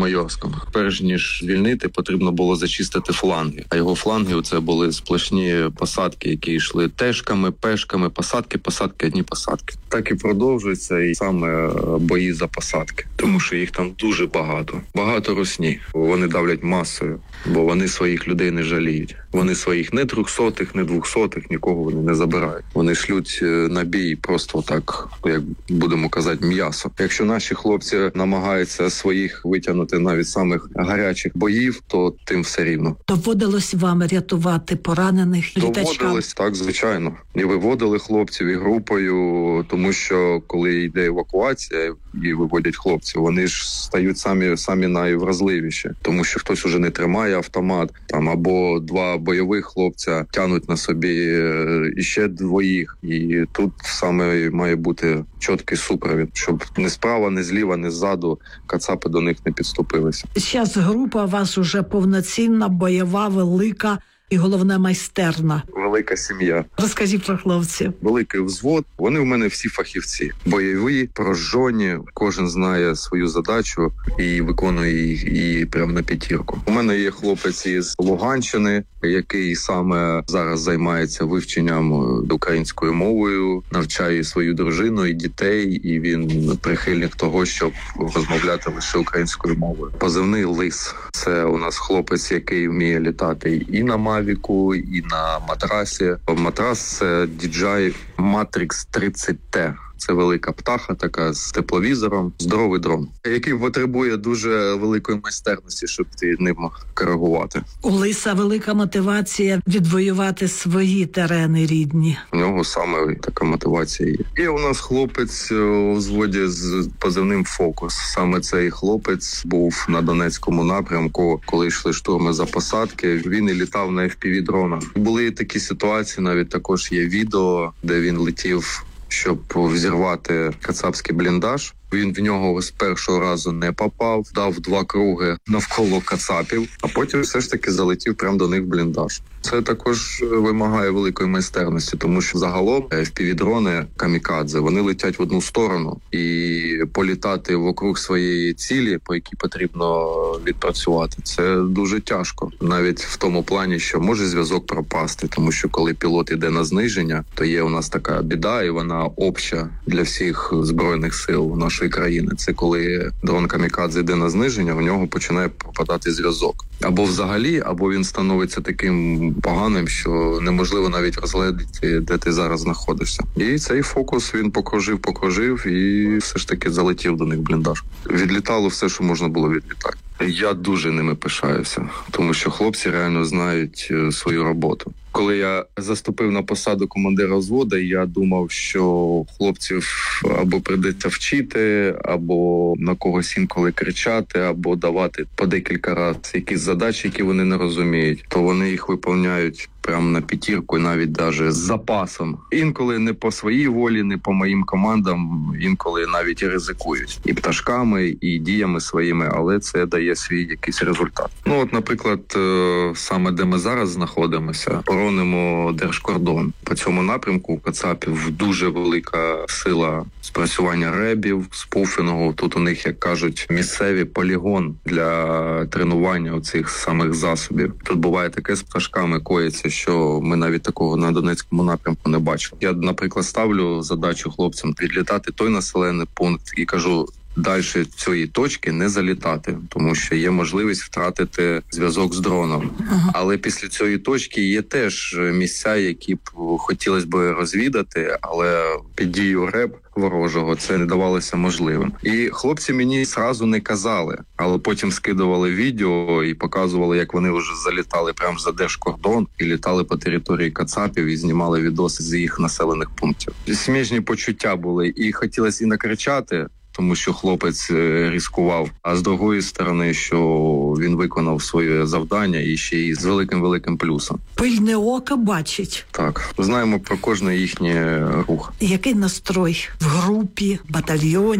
Новомайорськом. Перш ніж звільнити, потрібно було зачистити фланги. А його фланги це були сплошні посадки, які йшли тежками, пешками, посадки, одні посадки. Так і продовжується, і саме бої за посадки. Тому що їх там дуже багато. Багато русні. Вони давлять масою, бо вони своїх людей не жаліють. Вони своїх не 300-х, не 200-х, нікого вони не забирають. Вони шлють на бій просто так, як будемо казати, м'ясо. Якщо наші хлопці намагаються своїх витягнути навіть самих гарячих боїв, то тим все рівно. Доводилось вам рятувати поранених літачкам? Доводилось, так, звичайно. І виводили хлопців і групою, тому що коли йде евакуація і виводять хлопців, вони ж стають самі найвразливіші, тому що хтось уже не тримає автомат, там або два бойових хлопця тянуть на собі іще двоїх, і тут саме має бути чіткий супровід, щоб не справа, не зліва, не ззаду кацапи до них не підступилися. Зараз група у вас уже повноцінна, бойова, велика і головне майстерна. Велика сім'я. Розкажіть про хлопців. Великий взвод. Вони в мене всі фахівці. Бойові, прожжені. Кожен знає свою задачу і виконує її прямо на п'ятірку. У мене є хлопець із Луганщини, який саме зараз займається вивченням українською мовою, навчає свою дружину і дітей, і він прихильник того, щоб розмовляти лише українською мовою. Позивний Лис. Це у нас хлопець, який вміє літати і на Мавіку, і на матрасі. Матрас – це DJI Matrix 30T. Це велика птаха така з тепловізором, здоровий дрон, який потребує дуже великої майстерності, щоб ти ним коригувати. У Лиса велика мотивація відвоювати свої терени рідні. У нього саме така мотивація є. Є у нас хлопець у взводі з позивним «Фокус». Саме цей хлопець був на Донецькому напрямку, коли йшли штурми за посадки. Він і літав на FPV-дронах. Були такі ситуації, навіть також є відео, де він летів, щоб взірвати кацапський бліндаж. Він в нього з першого разу не попав, дав 2 круги навколо кацапів, а потім все ж таки залетів прямо до них в бліндаж. Це також вимагає великої майстерності, тому що загалом FPV-дрони камікадзе, вони летять в одну сторону, і політати вокруг своєї цілі, по якій потрібно відпрацювати, це дуже тяжко. Навіть в тому плані, що може зв'язок пропасти, тому що коли пілот іде на зниження, то є у нас така біда, і вона обща для всіх збройних сил нашої країни. Це коли дрон камікадзе йде на зниження, у нього починає пропадати зв'язок. Або взагалі, або він становиться таким поганим, що неможливо навіть розгледіти, де ти зараз знаходишся. І цей фокус він покружив і все ж таки залетів до них в бліндаж. Відлітало все, що можна було відлітати. Я дуже ними пишаюся, тому що хлопці реально знають свою роботу. Коли я заступив на посаду командира взводу, я думав, що хлопців або прийдеться вчити, або на когось інколи кричати, або давати по декілька разів якісь задачі, які вони не розуміють. То вони їх виконують прямо на п'ятірку, навіть даже з запасом. Інколи не по своїй волі, не по моїм командам, інколи навіть і ризикують. І пташками, і діями своїми, але це дає свій якийсь результат. Ну от, наприклад, саме де ми зараз знаходимося, боронимо держкордон. По цьому напрямку у кацапів дуже велика сила спрацювання ребів, спуфінгу. Тут у них, як кажуть, місцевий полігон для тренування оцих самих засобів. Тут буває таке з пташками коїться, що ми навіть такого на Донецькому напрямку не бачили. Я, наприклад, ставлю задачу хлопцям відлітати той населений пункт і кажу, далі цієї точки не залітати, тому що є можливість втратити зв'язок з дроном. Але після цієї точки є теж місця, які б хотілося б розвідати, але під дією РЕБ ворожого це не давалося можливим. І хлопці мені зразу не казали, але потім скидували відео і показували, як вони вже залітали прямо за держкордон і літали по території кацапів і знімали відоси з їх населених пунктів. Сміжні почуття були, і хотілося і накричати, тому що хлопець ризикував, а з другої сторони, що він виконав своє завдання і ще й з великим плюсом. Пильне око бачить. Так, знаємо про кожний їхній рух. Який настрой в групі, батальйоні?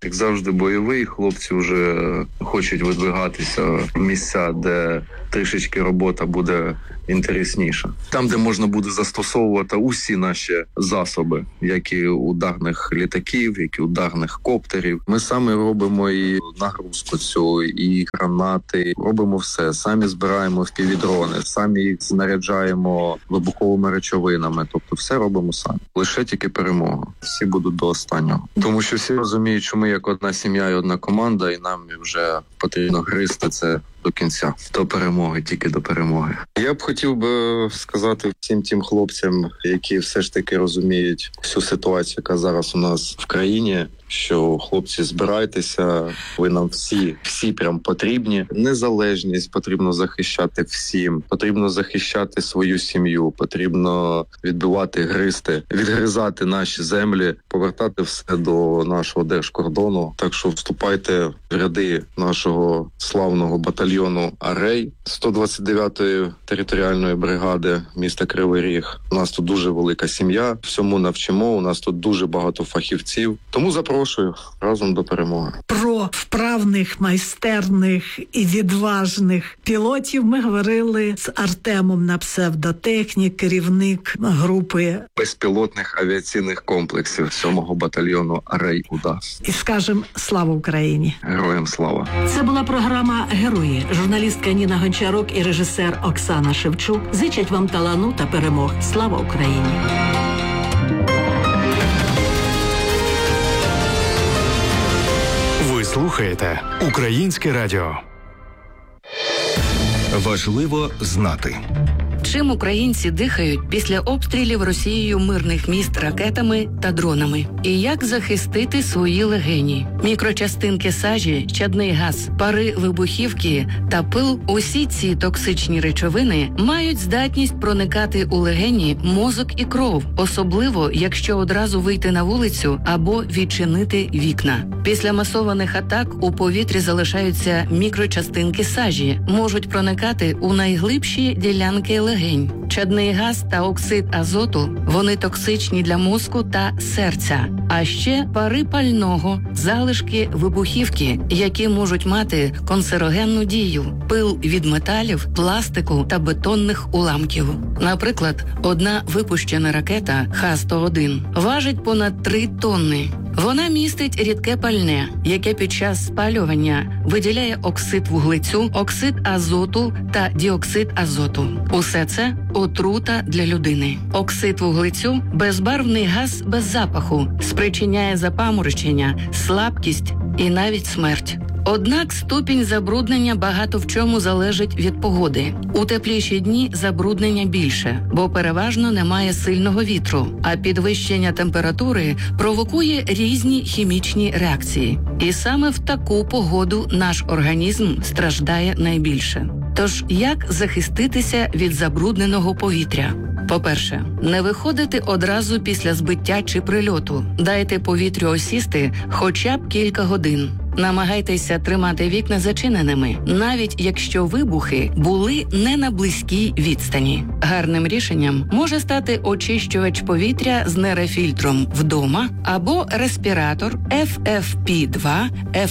Як завжди бойовий, хлопці вже хочуть видвигатися в місця, де трішечки робота буде інтересніша. Там, де можна буде застосовувати усі наші засоби, як і ударних літаків, як і ударних коптерів. Ми самі робимо і нагрузку цю, і гранати. Робимо все. Самі збираємо впівдрони, самі їх знаряджаємо вибуховими речовинами. Тобто все робимо самі. Лише тільки перемога. Всі будуть до останнього. Тому що всі розуміють, що ми як одна сім'я і одна команда, і нам вже потрібно гризти це до кінця. До перемоги, тільки до перемоги. Я б хотів би сказати всім тим хлопцям, які все ж таки розуміють всю ситуацію, яка зараз у нас в країні, що хлопці, збирайтеся, ви нам всі прям потрібні. Незалежність потрібно захищати всім, потрібно захищати свою сім'ю, потрібно відгризати наші землі, повертати все до нашого держкордону. Так що вступайте в ряди нашого славного батальйону «Арей» 129-ї територіальної бригади міста Кривий Ріг. У нас тут дуже велика сім'я, всьому навчимо, у нас тут дуже багато фахівців. Тому запрошую разом до перемоги. Про вправних, майстерних і відважних пілотів ми говорили з Артемом на псевдотехнік, керівник групи безпілотних авіаційних комплексів 7-го батальйону «Арей» УДА. І скажем слава Україні! Героям слава! Це була програма «Герої». Журналістка Ніна Гончарук і режисер Оксана Шевчук зичать вам талану та перемог. Слава Україні! Ви слухаєте Українське радіо. Важливо знати. Чим українці дихають після обстрілів Росією мирних міст ракетами та дронами? І як захистити свої легені? Мікрочастинки сажі, чадний газ, пари вибухівки та пил – усі ці токсичні речовини мають здатність проникати у легені, мозок і кров, особливо, якщо одразу вийти на вулицю або відчинити вікна. Після масованих атак у повітрі залишаються мікрочастинки сажі, можуть проникати у найглибші ділянки легень. Чадний газ та оксид азоту – вони токсичні для мозку та серця. А ще пари пального, залишки вибухівки, які можуть мати канцерогенну дію, пил від металів, пластику та бетонних уламків. Наприклад, одна випущена ракета Х-101 важить понад 3 тонни. Вона містить рідке пальне, яке під час спалювання виділяє оксид вуглецю, оксид азоту та діоксид азоту. Усе це отрута для людини. Оксид вуглецю – безбарвний газ без запаху, спричиняє запаморочення, слабкість і навіть смерть. Однак ступінь забруднення багато в чому залежить від погоди. У тепліші дні забруднення більше, бо переважно немає сильного вітру, а підвищення температури провокує різні хімічні реакції. І саме в таку погоду наш організм страждає найбільше. Тож, як захиститися від забрудненого повітря? По-перше, не виходити одразу після збиття чи прильоту. Дайте повітрю осісти хоча б кілька годин. Намагайтеся тримати вікна зачиненими, навіть якщо вибухи були не на близькій відстані. Гарним рішенням може стати очищувач повітря з нерефільтром вдома або респіратор FFP2,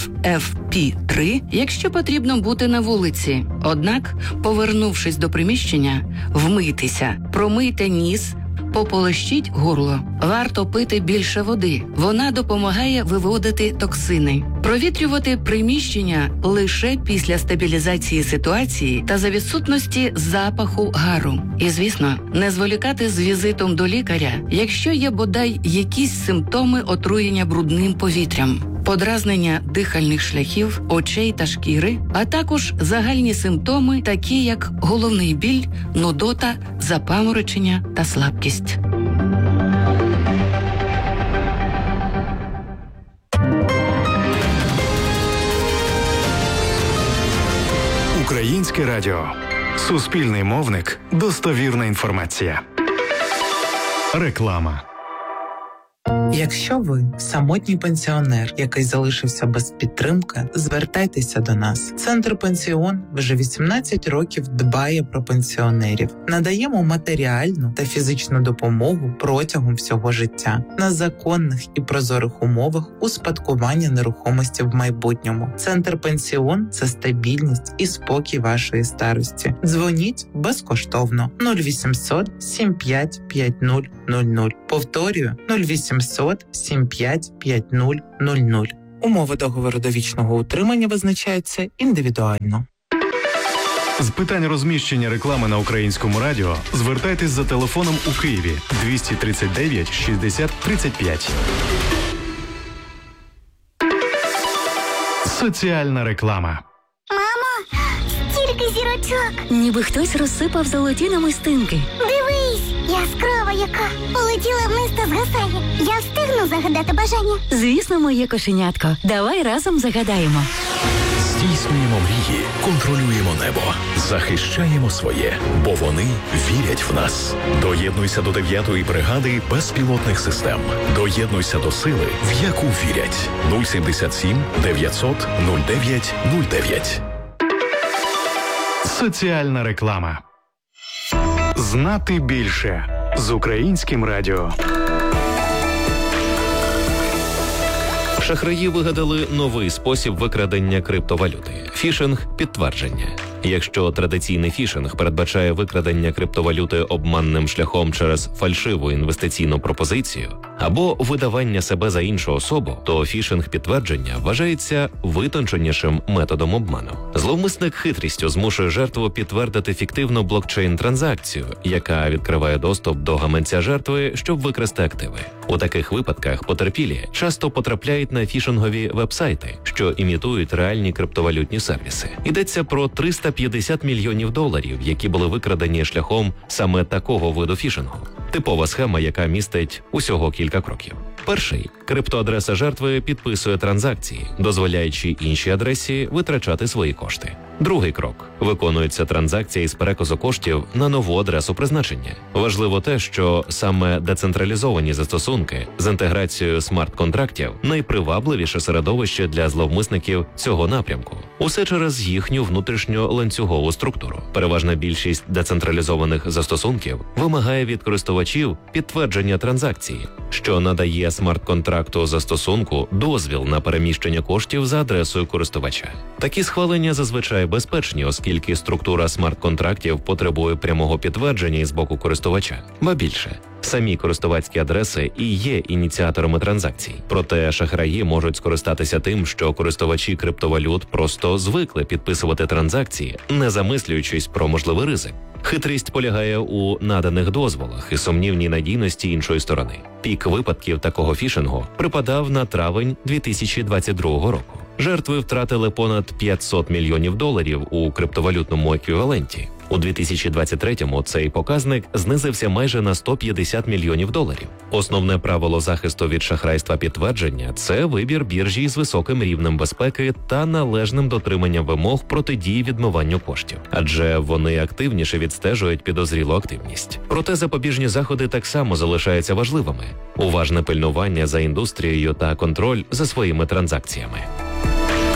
FFP3, якщо потрібно бути на вулиці. Однак, повернувшись до приміщення, вмийтеся, промийте ніс, пополощіть горло. Варто пити більше води. Вона допомагає виводити токсини. Провітрювати приміщення лише після стабілізації ситуації та за відсутності запаху гару. І, звісно, не зволікати з візитом до лікаря, якщо є бодай якісь симптоми отруєння брудним повітрям. Подразнення дихальних шляхів, очей та шкіри, а також загальні симптоми, такі як головний біль, нудота, запаморочення та слабкість. Українське радіо. Суспільний мовник. Достовірна інформація. Реклама. Якщо ви самотній пенсіонер, який залишився без підтримки, звертайтеся до нас. Центр «Пенсіон» вже 18 років дбає про пенсіонерів. Надаємо матеріальну та фізичну допомогу протягом всього життя на законних і прозорих умовах успадкування нерухомості в майбутньому. Центр «Пенсіон» – це стабільність і спокій вашої старості. Дзвоніть безкоштовно 0800 75 5000. Повторюю, 0800 75 5000. Умови договору довічного утримання визначаються індивідуально. З питань розміщення реклами на Українському радіо звертайтесь за телефоном у Києві 239 60 35. Соціальна реклама. Мамо, стільки зірочок. Ніби хтось розсипав золоті намистинки. Дивись, яскрава яка. Полетіла вниз та згасає. Я встигну загадати бажання? Звісно, моє кошенятко. Давай разом загадаємо. Здійснюємо мрії, контролюємо небо, захищаємо своє, бо вони вірять в нас. Доєднуйся до 9-ї бригади безпілотних систем. Доєднуйся до сили, в яку вірять. 077 900 09 09. Соціальна реклама. Знати більше з Українським радіо. Шахраї вигадали новий спосіб викрадення криптовалюти – фішинг-підтвердження. Якщо традиційний фішинг передбачає викрадення криптовалюти обманним шляхом через фальшиву інвестиційну пропозицію або видавання себе за іншу особу, то фішинг-підтвердження вважається витонченішим методом обману. Зловмисник хитрістю змушує жертву підтвердити фіктивну блокчейн-транзакцію, яка відкриває доступ до гаманця жертви, щоб викрасти активи. У таких випадках потерпілі часто потрапляють на фішингові вебсайти, що імітують реальні криптовалютні сервіси. Йдеться про $350 мільйонів, які були викрадені шляхом саме такого виду фішингу. Типова схема, яка містить усього кілька кроків. Перший – криптоадреса жертви підписує транзакції, дозволяючи іншій адресі витрачати свої кошти. Другий крок – виконується транзакція із переказу коштів на нову адресу призначення. Важливо те, що саме децентралізовані застосунки з інтеграцією смарт-контрактів – найпривабливіше середовище для зловмисників цього напрямку. Усе через їхню внутрішню ланцюгову структуру. Переважна більшість децентралізованих застосунків вимагає від користувачів підтвердження транзакції, що надає смарт-контракту застосунку дозвіл на переміщення коштів за адресою користувача. Такі схвалення зазвичай безпечні, оскільки структура смарт-контрактів потребує прямого підтвердження із боку користувача. Ба більше, самі користувацькі адреси і є ініціаторами транзакцій. Проте шахраї можуть скористатися тим, що користувачі криптовалют просто звикли підписувати транзакції, не замислюючись про можливий ризик. Хитрість полягає у наданих дозволах і сумнівній надійності іншої сторони. Пік випадків такого фішингу припадав на травень 2022 року. Жертви втратили понад $500 мільйонів у криптовалютному еквіваленті. У 2023-му цей показник знизився майже на $150 мільйонів. Основне правило захисту від шахрайства підтвердження – це вибір біржі з високим рівнем безпеки та належним дотриманням вимог протидії відмиванню коштів, адже вони активніше відстежують підозрілу активність. Проте запобіжні заходи так само залишаються важливими. Уважне пильнування за індустрією та контроль за своїми транзакціями.